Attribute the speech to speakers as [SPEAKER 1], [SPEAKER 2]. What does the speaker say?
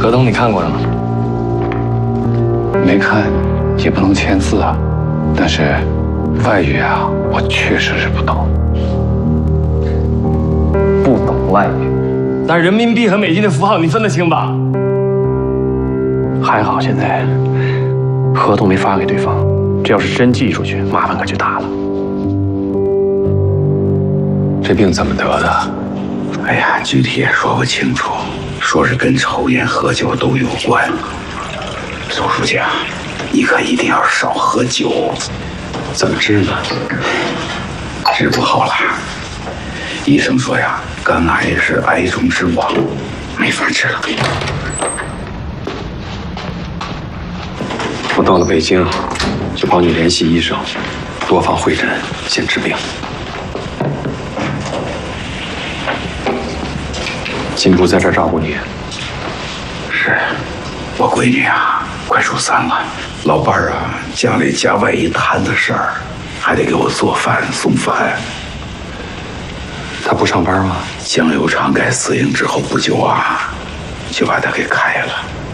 [SPEAKER 1] 合同你看过了吗？
[SPEAKER 2] 没看，也不能签字啊。但是外语啊，我确实是不懂。
[SPEAKER 1] 不懂外语，但人民币和美金的符号你分得清吧？
[SPEAKER 3] 还好现在合同没发给对方，这要是真寄出去，麻烦可就大了。
[SPEAKER 2] 这病怎么得的？
[SPEAKER 4] 哎呀，具体也说不清楚，说是跟抽烟喝酒都有关。苏书记啊，你可一定要少喝酒。
[SPEAKER 2] 怎么治呢？
[SPEAKER 4] 治不好了。医生说呀，肝癌是癌中之王，没法治了。
[SPEAKER 2] 我到了北京，就帮你联系医生，多方会诊，先治病。金珠在这儿照顾你。
[SPEAKER 4] 是，我闺女啊，快初3了，老伴儿啊，家里家外一摊子事儿，还得给我做饭送饭。
[SPEAKER 2] 他不上班吗？
[SPEAKER 4] 酱油厂改私营之后不久啊，就把他给开了。